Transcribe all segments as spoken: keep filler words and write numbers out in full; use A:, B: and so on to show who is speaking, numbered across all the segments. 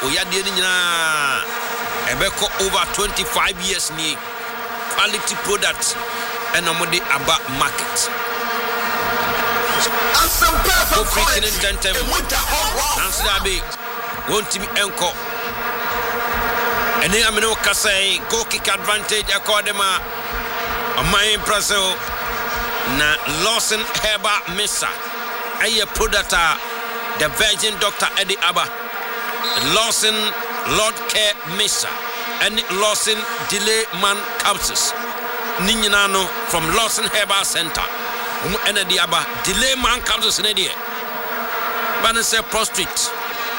A: oyade ni nyina ebeko over twenty-five years ni quality product and omode aba market so freaking intentem nanso da be wontimi enko ene amene okasai goal kick advantage accordema amai Brazil na Lawson Herba Mesa aye product the Virgin Doctor Eddie Abba Lawson Lord Care Mesa and Lawson Delay Man Capsules ninyina no from Lawson Herba Center um ene di Abba Delay Man Capsules ne die ban say prostrate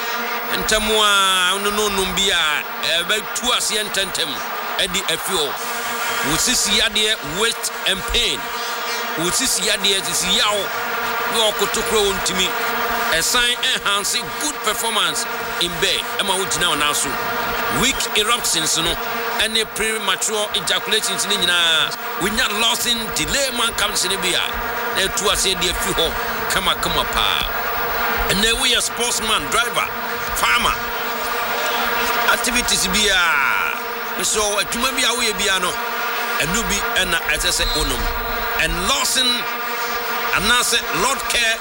A: entamwa no no numbia e be tu ase ententem edi afio wosisi yade waist and pain wosisi yade sisi yawo yo kotokro wontimi a sign enhance good performance in bed ema wogina ona so weak eruptions no any premature ejaculations ni nyina winya losing delay man comes in bia na tu ase de afi ho kama kama pa and we a sportsman driver farmer activities bia so atuma bia we bia no enu bi ena asese onum and Lawson anase Lord Care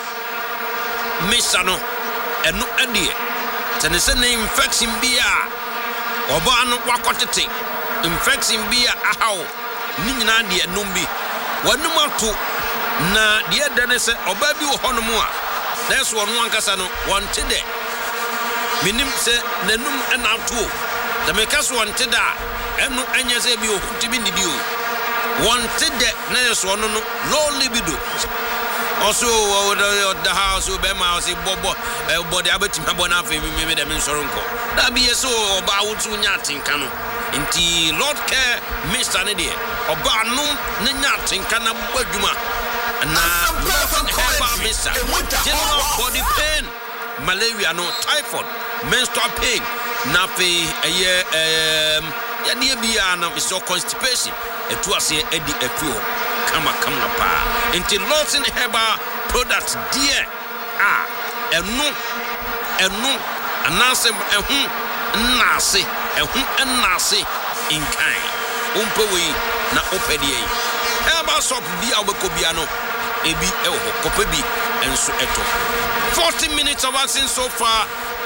A: Mesa no enu adie tene se na infection bia oba no wakotete infection bia ahaw ni nyina de enum bi wanum ato na de dane se oba bi wo honom a that's one one kasa no wante de minim se nanum ena ato the make so wante da enu anya se bi o tibi ndidi o wante de na so no no low libido also the house o be ma o se bobo body abeti ma bona afa mi me de me nsoro nko da bi yeso oba wotu nya atinka no nti Lord Care Mister ne de oba num na nya atinka na badwuma na Lawson Herba Mesa general body pain malaria no typhoid menstrual pain na fe eye em ya de bia na so constipation etu ase edi afio kama kama pa nti Lawson Herba product dear ah enu enu anase ehu nase ehu nase in kind umpewe na opedie Herba soap bia obeko bia no ebi eho kope bi enso eto forty minutes of action so far.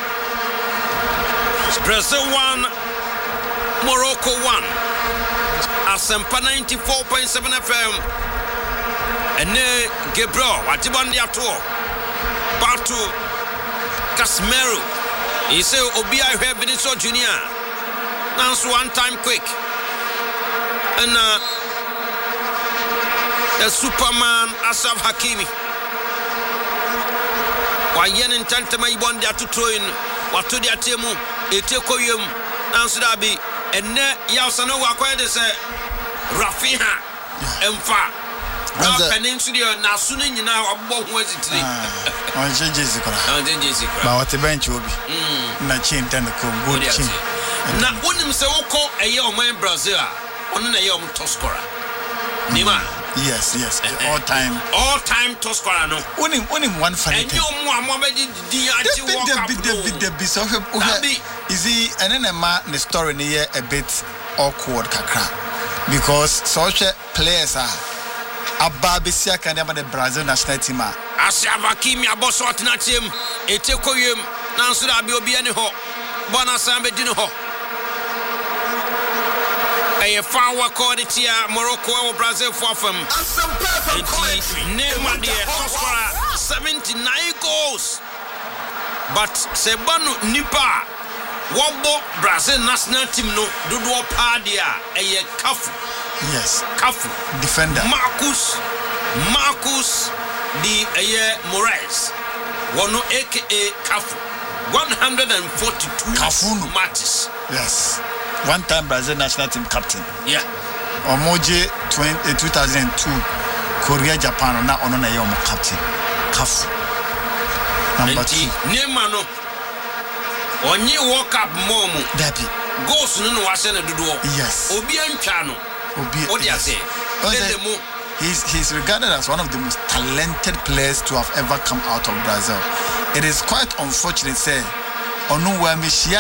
A: Brazil one, Morocco one. Asempa ninety-four point seven F M. Ene Gabriel Watibandi ato. Batu Casemiro. He say obi I hear Vinicius Junior. Now one time quick. And uh, the Superman Ashraf Hakimi. Wayen intentema ibonde atutoin watu dia temu etekoyem nanso da bi enne yawsa no wakwa de se Rafinha emfa na peninsula na sunu nyina wabbo ho azitire
B: on jeje kora
A: on jeje kora
B: ba wate bench obi na chin ten ko good chin
A: na wonim se woko eye o man Brazil a ono na ye o top scorer Nima.
B: Yes, yes. All time.
A: All time top scorer no.
B: Only only one funny thing.
A: And you mo mo be di ati walk up.
B: The the the so is he and then ma the story near a bit awkward kakra because such players are Ababisia can never the Brazil national team.
A: Ashraf Hakimi aboso atina team etekoyem na nso da bi obi ani ho. Bona sambe di no ho. A foul quality Morocco or Brazil for them. Neymar there seventy-nine goals. But Sebanu Nipa Wabo Brazil national team no do do padia a Kafu.
B: Yes.
A: Kafu.
B: Defender.
A: Marcus Marcus the Aye Moraes. One aka Kafu. one hundred forty-two
B: Kafu
A: matches.
B: Yes. One time Brazil national team captain.
A: Yeah.
B: Omoje two thousand two Korea Japan na ono na ye omo captain. Kafu. Number two.
A: Neymar no. Onye World Cup momu.
B: Dabi.
A: Goals no no wase na dodo.
B: Yes.
A: Obi antwa no.
B: Obi.
A: Odi ase.
B: He's he's regarded as one of the most talented players to have ever come out of Brazil. It is quite unfortunate say onu wa me